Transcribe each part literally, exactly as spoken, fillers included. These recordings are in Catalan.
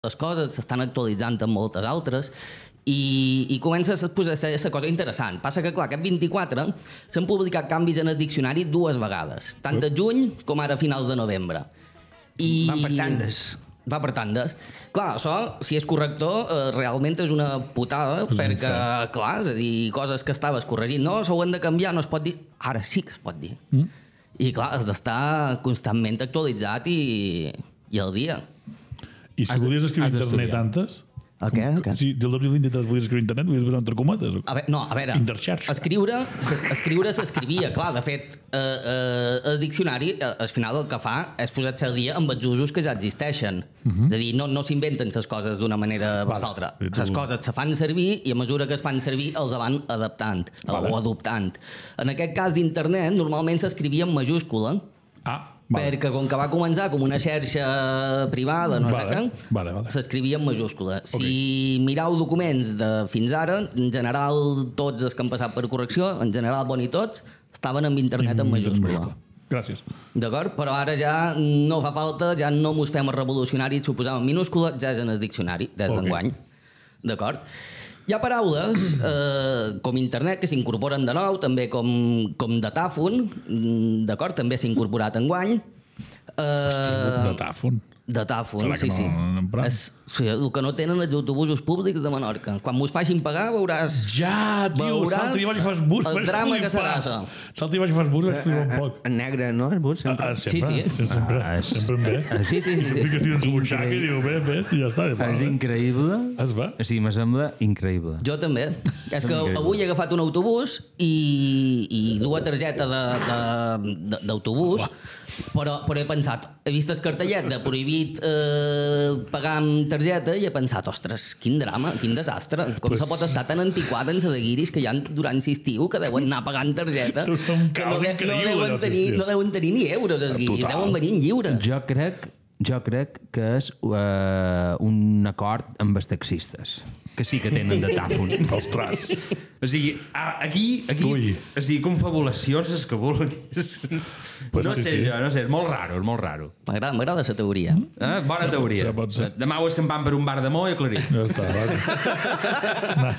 les coses, s'estan actualitzant amb moltes altres, i, i comença a posar aquesta cosa interessant. Passa que, clar, aquest vint-i-quatre s'han publicat canvis en el diccionari dues vegades, tant a juny com ara a finals de novembre. I... Van per tandes. Va per tandes. Clar, això, si és corrector, eh, realment és una putada, és perquè, clar, és a dir, coses que estaves corregint, no, s'ho han de canviar, no es pot dir. Ara sí que es pot dir. Mm. I, clar, has d'estar constantment actualitzat i, i al dia. I si volies escriure internet antes... El què? El què? Si del dos mil vint-i-tres volies escriure internet, volies posar entre cometes? A veure, no, a veure, Interxarxa. escriure, escriure s'escrivia, clar, de fet, eh, eh, el diccionari, eh, al final el que fa és posar-se al dia amb els usos que ja existeixen. Uh -huh. És a dir, no, no s'inventen les coses d'una manera o vale. l'altra. Les coses se fan servir i a mesura que es fan servir els van adaptant vale. o adoptant. En aquest cas d'internet, normalment s'escrivia en majúscula. Ah, Vale. Perquè com que va començar com una xarxa privada, no vale. sé què, vale, vale. s'escrivia en majúscula. Okay. Si mirau documents de fins ara, en general tots els que han passat per correcció, en general bon i tots, estaven amb internet en majúscula. Gràcies. D'acord? Però ara ja no fa falta, ja no mos fem els revolucionaris, s'ho posàvem en minúscula, ja és en el diccionari, des okay. d'enguany. D'acord? Hi ha paraules eh, com internet que s'incorporen de nou, també com, com datàfon, d'acord? També s'ha incorporat enguany. Eh, Hòstia, datàfon. Datàfon, sí, no, sí. No és, sí. El que no tenen els autobusos públics de Menorca. Quan m'ho facin pagar veuràs... Ja, tio, salta i baix i fas bus. El drama que serà això. Salta i baix i fas bus, vaig flipar un poc. En negre, no? El bus, sempre. Ah, sempre, sí, sí. sempre, Ah, és... sempre em ve. Sí, sí, sí. I tu fiques dins un butxaca i diu, bé, bé, i ja està. És increïble. Es va? Sí, me sembla increïble. Jo també. És que avui he agafat un autobús i, i dues targeta d'autobús, però, però he pensat, he vist el cartellet de prohibit eh, pagar amb targeta i he pensat, ostres, quin drama, quin desastre. Com pues... se pot estar tan antiquat en la de guiris que hi ha durant l'estiu que deuen anar pagant targeta que no, de, no, deuen tenir, no deuen tenir ni euros els guiris, Total. deuen venir en lliures. Jo crec, jo crec que és uh, un acord amb els taxistes que sí que tenen datàfon. Ostres. O sigui, aquí, aquí o sigui, confabulacions és que vulguis. Pues no sí, sé sí. jo, no sé, és molt raro, és molt raro. M'agrada, m'agrada la teoria. Eh? Bona teoria. Ja pot ser. Demà ho escampant per un bar de Mo i aclarim. Ja està, va.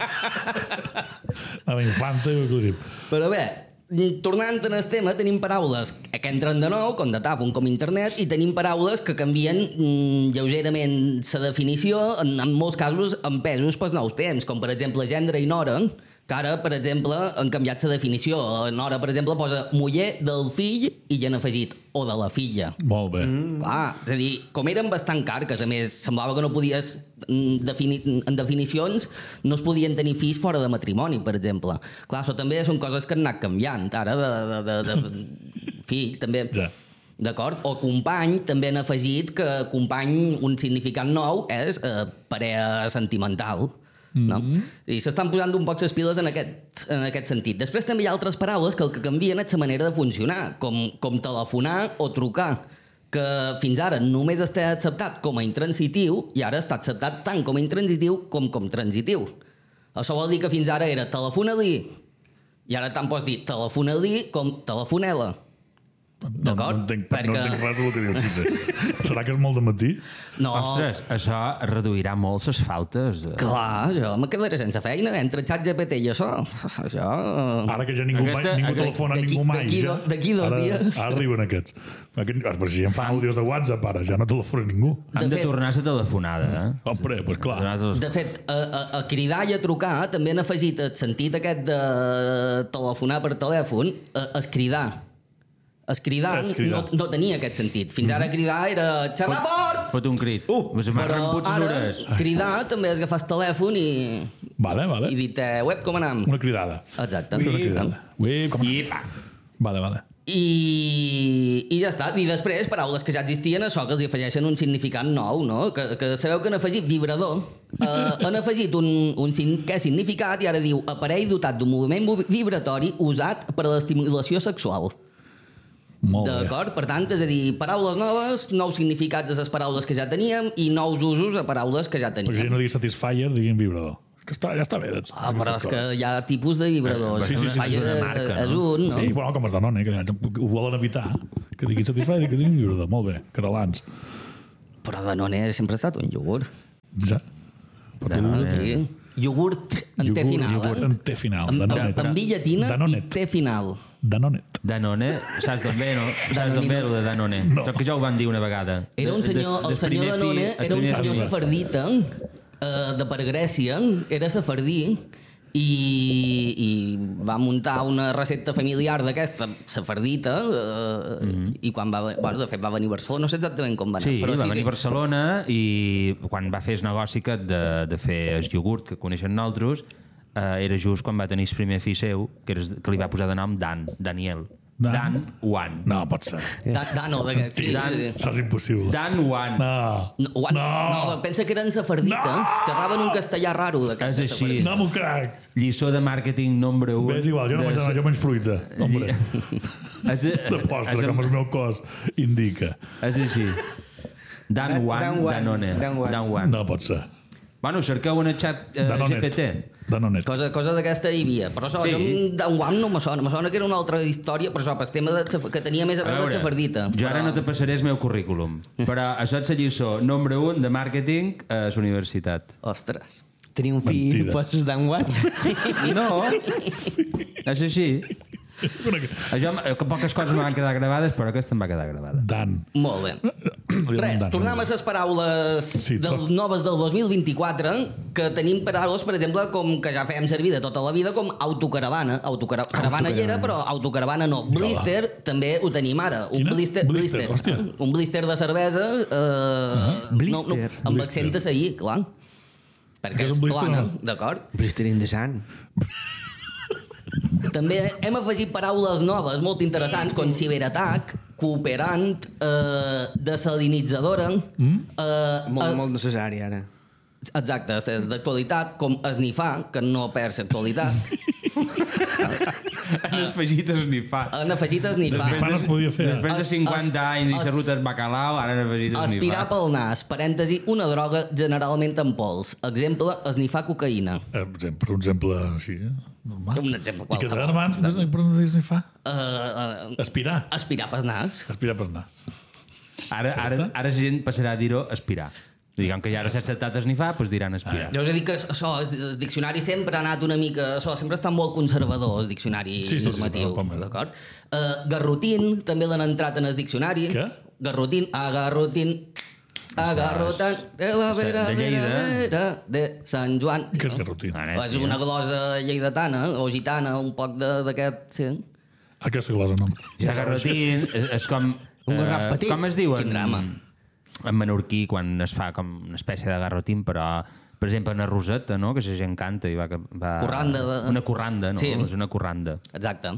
A la infanta i ho aclarim. Però bé, tornant en el tema, tenim paraules que entren de nou, com datàfon, com internet, i tenim paraules que canvien mm, lleugerament la definició, en, en molts casos empesos pels nous temps, com per exemple gendre i nora, que ara, per exemple, han canviat la definició. Nora, per exemple, posa muller del fill i ja han afegit o de la filla. Molt bé. Mm. Clar, és a dir, com eren bastant carques, a més, semblava que no podies defini en definicions no es podien tenir fills fora de matrimoni, per exemple. Clar, això també són coses que han anat canviant. Ara, de, de, de, de fill, també... Ja. D'acord? O company, també han afegit que company, un significat nou, és eh, parella sentimental. No? Mm-hmm. I s'estan posant un poc les piles en aquest, en aquest sentit. Després també hi ha altres paraules que el que canvien és la manera de funcionar, com, com telefonar o trucar, que fins ara només està acceptat com a intransitiu i ara està acceptat tant com a intransitiu com com transitiu. Això vol dir que fins ara era telefona-li i ara tant pots dir telefona-li com telefonela. D'acord? No, no, entenc, Perquè... no entenc res del que dius. Sí. Serà que és molt de matí? No. Ostres, això reduirà molt les faltes. De... Clar, jo me quedaré sense feina. Entre xat G P T i això, això... Ara que ja ningú, aquesta, mai, ningú telefona a ningú mai. D'aquí do, dos ara, dies. Ara arriben aquests. Però si em fan àudios de WhatsApp ara, ja no telefona ningú. Han de, de fet, tornar a la telefonada, eh? Hombre, pues clar. De fet, a, a, a cridar i a trucar també han afegit el sentit aquest de telefonar per telèfon, a, a cridar. Es cridar, no, no tenia aquest sentit. Fins ara cridar era xerrar fort! Fot un crit. Uh, però ara cridar també és agafar el telèfon i... Vale, vale. I dir-te, web, com anam? Una cridada. Exacte. Una cridada. Web, com anam? Vale, vale. I, I ja està. I després, paraules que ja existien, això que els afegeixen un significat nou, no? Que, que sabeu que han afegit vibrador. Uh, han afegit un, un què significat i ara diu aparell dotat d'un moviment vibratori usat per a l'estimulació sexual. D'acord? Per tant, és a dir, paraules noves, nous significats de les paraules que ja teníem i nous usos a paraules que ja teníem. Perquè si no diguis satisfier, diguin vibrador. Que està, ja està bé. Doncs, ah, però és que hi ha tipus de vibradors. Sí, sí, sí, sí, és una marca, no? És un, no? Sí, bueno, com els Danone, que ho volen evitar, que diguin satisfier i que diguin vibrador. Molt bé, catalans. Però Danone sempre ha estat un iogurt. Ja. Però tu Danone. Aquí. Iogurt en té final, iogurt eh? en té final. Amb, amb, Danonet. amb billatina i Danonet. té final. Danonet. Danone, saps d'on ve, no? Saps d'on ve, el de Danone? No. Que ja ho van dir una vegada. Era un De- senyor, des- el des senyor primer Danone fi- era un primer senyor fi- safardita eh, de per Grècia, era safardí, i, i va muntar una recepta familiar d'aquesta safardita eh, mm -hmm. i quan va, bueno, de fet va venir a Barcelona, no sé exactament com va anar, Sí, però va sí, venir sí. a Barcelona i quan va fer el negoci aquest de, de fer el iogurt que coneixen nosaltres, eh, era just quan va tenir el primer fill seu, que, era, que li va posar de nom Dan, Daniel. Dan? Dan Juan. No, pot ser. Da, Dano, d'aquest. Sí, Dan- sí, sí. Això és impossible. Dan Juan. No. No, Juan, No. no, pensa que eren safardites, No. xerraven un castellà raro És d'aquesta així. safardita. No m'ho crec. Lliçó de màrqueting nombre un. Bé, és igual, jo no de- menjo, jo menys fruita. Hombre, És, de postre, és, com el meu cos indica. és així. Dan Dan- Juan, Dan Juan, Danone. Dan Juan. Dan Juan. No pot ser. Bueno, cerqueu en el xat eh, Danonet. G P T. Danonet. Cosa, cosa d'aquesta hi havia. Però això, Sí. sí. jo amb Dan Guam no me sona. Me sona que era una altra història, però això, el tema de, saf- que tenia més a A veure amb veure, safardita. jo ara però... no te passaré el meu currículum, però això és la lliçó número un de màrqueting a la universitat. Ostres. Tenia un fill, Mentida. pues, d'en Guan. No, és així. Això, eh, que poques coses me van quedar gravades, però aquesta em va quedar gravada. Dan. Molt bé. Res, Dan. tornem a les paraules Sí, del, tot. noves del dos mil vint-i-quatre, que tenim paraules, per exemple, com que ja fèiem servir de tota la vida, com autocaravana. Autocara caravana hi era, però autocaravana no. Blister també ho tenim ara. Un Quina? blister, Blister, hòstia. Un blister de cervesa eh, no, Blister. no, amb Blister. accent de seguir, clar. Perquè Que és és un blister, plana, no? d'acord? Blister in the sun. També hem afegit paraules noves molt interessants, com ciberatac, cooperant, eh, desalinitzadora... Mm? Eh, Molt, es- molt necessari, ara. Exacte, és d'actualitat, com esnifar, que no perd l'actualitat. Han afegit esnifar. Han afegit esnifar. Esnifar no es podia fer. Després de Es- cinquanta anys i es- la ruta és bacalao, ara han afegit Aspirar esnifar. pel nas, parèntesi, una droga generalment en pols. Exemple, esnifar cocaïna. Eh, per exemple, per un exemple així, eh? normal. Un exemple I que qualsevol. deien abans, des- per on dir fa? Uh, uh, Aspirar. aspirar pel nas. Aspirar per nas. Ara, ara, ara la gent passarà a dir-ho aspirar. Diguem que ja ara s'ha acceptat esnifar, doncs diran aspirar. Jo us he dit que això, el diccionari sempre ha anat una mica... Això, sempre està molt conservador, el diccionari Sí, sí, sí, normatiu. però com era. D'acord? Uh, garrotín, també l'han entrat en el diccionari. Què? Garrotín, agarrotín, agarrotant, de la vera, de vera, Lleida. vera, de Sant Joan. Què és garrotín? Ara, És tio. una glosa lleidatana, o gitana, un poc de- d'aquest... Sí. Aquesta glosa no. Ja garrotín és, és com... Un garraf eh, petit. Com es diu? Quin drama. En menorquí, quan es fa com una espècie de garrotín, però, per exemple, una roseta, no?, que la gent canta i va... va Corranda de- Una corranda, no? Sí. És una corranda. Exacte.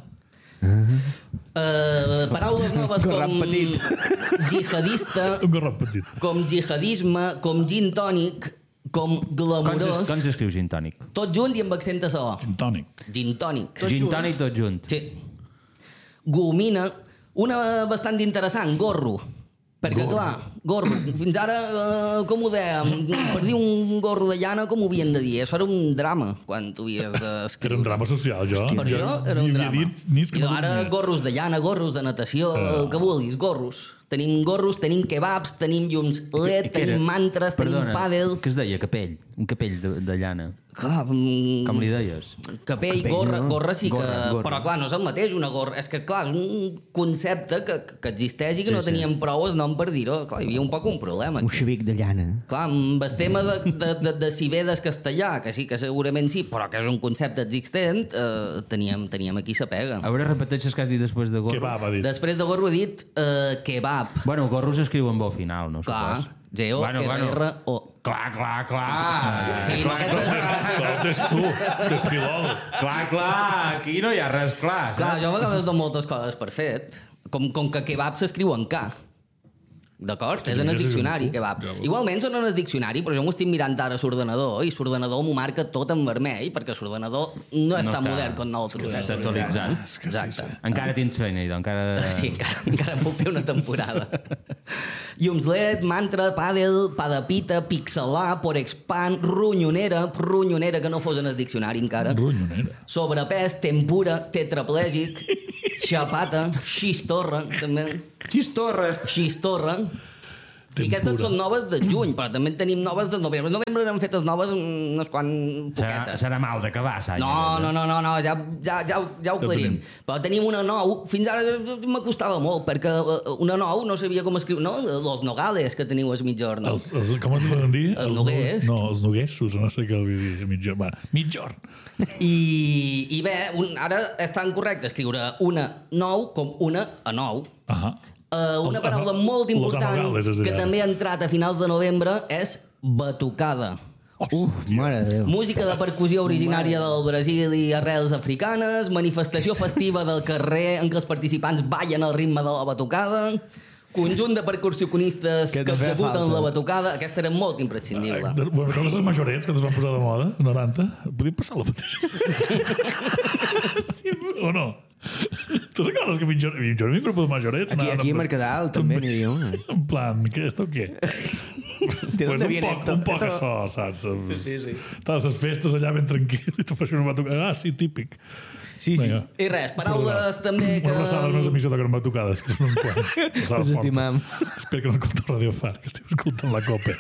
Uh, paraules noves Garraf com petit. jihadista, Un garrot petit. com jihadisme, com gin tònic, com Com glamurós, com s'escriu gin tònic? tot junt i amb accent a so. Gin tònic. Gin tònic. Gin tònic tot junt. Sí. Gomina, una bastant interessant, gorro. Perquè, clar, gorro. Fins ara, eh, com ho dèiem, per dir un gorro de llana, com ho havien de dir? Això era un drama, quan tu havies d'escriure. Era un drama social, jo. Per jo això era un hi havia drama. Dits, nits que I no ara dormia. gorros de llana, gorros de natació, el que vulguis, gorros. Tenim gorros, tenim kebabs, tenim llums L E D, Què era? tenim mantres, Perdona, tenim pàdel... Què es deia? Capell. Un capell de, de llana. Clar, mm, Com li deies? capell, Capell, gorra, no? gorra sí que... Gorra, gorra. Però clar, no és el mateix una gorra. És que clar, és un concepte que, que existeix i que Sí, no sí. teníem prou el nom per dir-ho. Clar, hi havia un poc un problema. Un xavic de llana. Clar, amb el tema de, de, de, de si ve del castellà, que sí que segurament sí, però que és un concepte existent, eh, teníem, teníem aquí sa pega. A veure, repeteixes que has dit després de gorro. Què va, va dir? Després de gorro he dit eh, kebab. Bueno, gorro s'escriu amb o final, no? Clar, supos? G O R R O. Clar, clar, clar. Sí, clar, aquesta és- Però és tu, que és filòleg. clar, clar. Aquí no hi ha res clar, Clar, saps? jo a vegades dono moltes coses per fet. Com, com que kebab s'escriu en K. D'acord? És en el ja sé diccionari, que- kebab. ja ho- Igualment són en el diccionari, però jo m'ho estic mirant ara a l'ordenador i l'ordenador m'ho marca tot en vermell perquè l'ordenador no és No tan està- modern com nosaltres. Està actualitzat. És que sí, sí. Exacte. Encara tens feina, idò, encara... Sí, encara, encara puc fer una temporada. Llums L E D, mantra, pàdel, padapita, pixelar, porexpan, ronyonera, ronyonera que no fos en el diccionari encara. Ronyonera. Sobrepès, tempura, tetraplègic, xapata, xistorra, també. Xistorra. Xistorra. I aquestes Tempura. són noves de juny, però també en tenim noves de novembre. De novembre n'han fetes noves unes quan Serà, poquetes. serà mal d'acabar, Sanya. No, no, no, no, no, ja, ja, ja, ho- ja ho Ja ho aclarim. tenim. Però tenim una nou, fins ara m'acostava molt, perquè eh, una nou no sabia com escriure, no? Los Nogales, que teniu els mitjorn. Els, els, com es poden dir? Els noguers. No, els noguessos, no sé què vull dir. Mitjorn. Va, mitjorn. I, i bé, un, ara és tan correcte escriure una nou com una a nou. Ahà. Uh, una Els paraula ano- molt los important anogales, és a dir, que ara. també ha entrat a finals de novembre és batucada. Uf, mare de Déu. Música de percussió originària del Brasil i arrels africanes, manifestació festiva del carrer en què els participants ballen al ritme de la batucada, conjunt de percussionistes Que que te feia executen falta. la batucada. Aquesta era molt imprescindible. Eh, Bueno, recordes els majorets que es van posar de moda, noranta? Podríem passar la mateixa. Sí, o no? Tu recordes que mitjorn, mitjorn hi havia un grup de majorets? Aquí, anaven aquí a amb- Mercadal també n'hi havia una. En plan, què, esto què? ¿De Pues dónde un viene poc, esto? un poc Esto- això, saps? Sí, sí. Totes les festes allà ben tranquil i tu fas una batucada. Ah, sí, típic. Sí, sí. Vinga. I res, paraules també que... Una abraçada als meus amics de toquen batucades, que són uns quants. Abraçada Us forta. estimam. Espero que no escolteu Radio Far, que estiu escoltant la Cope.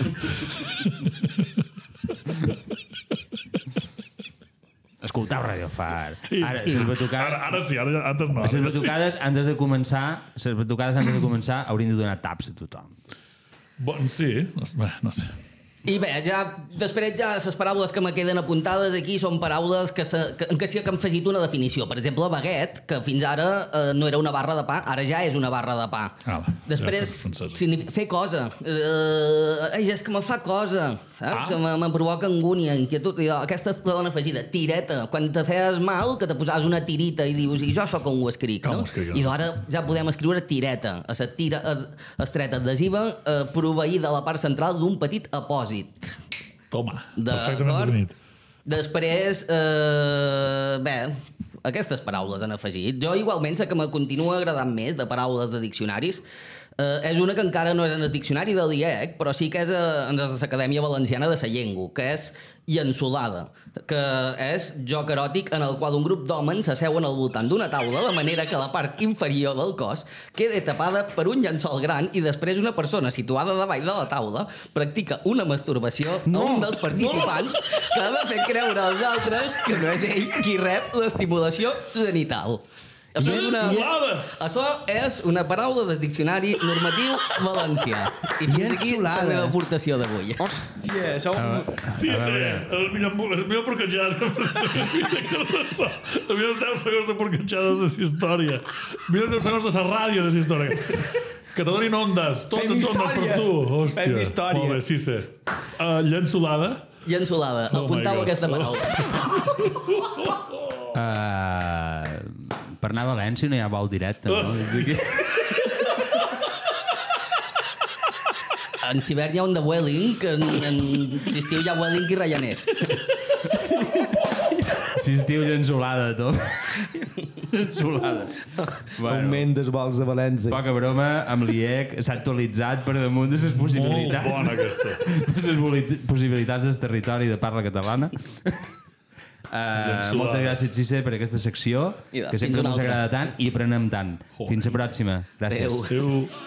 Escoltau Radio Far. Sí, ara, sí. les batucades... Ara, ara sí, ara, antes no. Les Ara sí. batucades, antes de començar, les batucades antes de començar haurien de donar taps a tothom. Bon, sí, no, bé, no sé. I bé, ja, després ja les paraules que me queden apuntades aquí són paraules que, se, que, en què sí que han afegit una definició. Per exemple, baguette, que fins ara eh, no era una barra de pa, ara ja és una barra de pa. Ah, Després, ja, francesa. significa, fer cosa. Eh, ai, és que me fa cosa, saps? Ah. Que me, me provoca angúnia, inquietud. I, aquesta és la dona afegida. Tireta, quan te feies mal, que te posaves una tirita i dius, i jo això com ho escric, Com no? ho escric, I no? ara ja podem escriure tireta, a la tira eh, estreta adhesiva, eh, proveïda a la part central d'un petit apòsit. Toma, D'acord? perfectament definit. Després, eh, bé, aquestes paraules han afegit. Jo igualment sé que me continua agradant més de paraules de diccionaris. Eh, és una que encara no és en el diccionari de l'I E C, però sí que és a, en l'Acadèmia Valenciana de la Llengua, que és llençolada, que és joc eròtic en el qual un grup d'homes s'asseuen al voltant d'una taula de manera que la part inferior del cos quede tapada per un llençol gran i després una persona situada davall de la taula practica una masturbació no, a un dels participants no. que ha de fer creure als altres que no és ell qui rep l'estimulació genital. Això és, una, Llençolada! això és una paraula del diccionari normatiu valencià. I fins aquí la Llençolada. meva aportació d'avui. Hòstia, això... Sí, A sí, veure. el millor, el millor porcatjada de això. Els millors deu segons de porcatjada de la història. Els millors deu segons de la ràdio de la història. Que te donin ondes, tots Fem ens ondes per història. tu. Hòstia. Fem història. Molt bé, sí, sí. Uh, llençolada. Llençolada. Oh my Apuntau God. aquesta paraula. Uh, per anar a València no hi ha vol directe, no? Hòstia. En Sibèria hi ha un de Vueling, que en, en, si estiu hi ha Vueling i Ryanair. Si estiu llençolada, Tom. Llençolada. Augment dels vols de València. Poca broma, amb l'I E C s'ha actualitzat per damunt de les Molt possibilitats. bona, aquesta. De les voli- possibilitats del territori de parla catalana. Uh, moltes gràcies, Cisse, per aquesta secció, I de, que fins sempre una ens altra. agrada tant i aprenem tant. Fins la pròxima. Gràcies. Adéu. Adéu.